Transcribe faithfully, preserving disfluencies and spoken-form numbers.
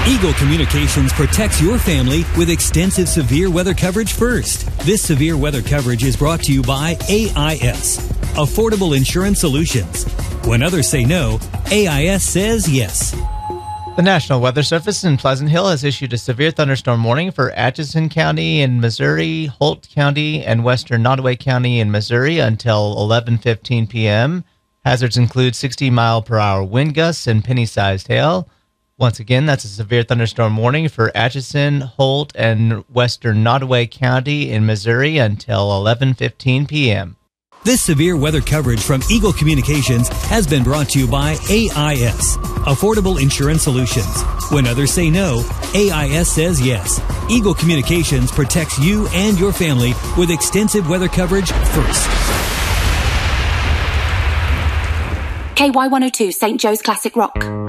Eagle Communications protects your family with extensive severe weather coverage first. This severe weather coverage is brought to you by A I S, Affordable Insurance Solutions. When others say no, A I S says yes. The National Weather Service in Pleasant Hill has issued a severe thunderstorm warning for Atchison County in Missouri, Holt County, and western Nottoway County in Missouri until eleven fifteen p.m. Hazards include sixty mile per hour wind gusts and penny-sized hail. Once again, that's a severe thunderstorm warning for Atchison, Holt, and western Nottoway County in Missouri until eleven fifteen p.m. This severe weather coverage from Eagle Communications has been brought to you by A I S, Affordable Insurance Solutions. When others say no, A I S says yes. Eagle Communications protects you and your family with extensive weather coverage first. K Y one oh two, Saint Joe's Classic Rock.